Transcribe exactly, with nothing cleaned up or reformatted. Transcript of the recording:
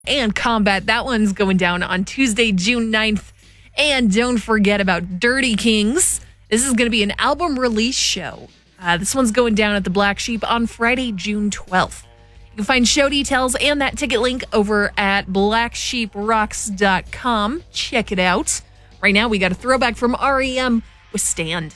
and Combat. That one's going down on Tuesday, June ninth. And don't forget about Dirty Kings. This is going to be an album release show. Uh, this one's going down at the Black Sheep on Friday, June twelfth. You can find show details and that ticket link over at black sheep rocks dot com. Check it out. Right now, we got a throwback from R E M with Stand.